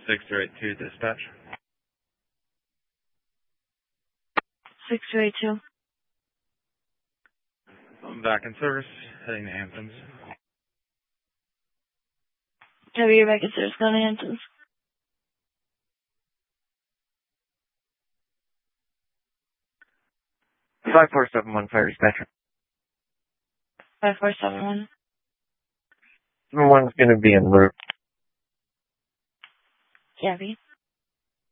6282 dispatch. 6282. I'm back in service, heading to Hamptons. Heavy, you're back in service, going to Hamptons. Five 471 fire dispatcher. 5471. Number one's going to be en route. Heavy.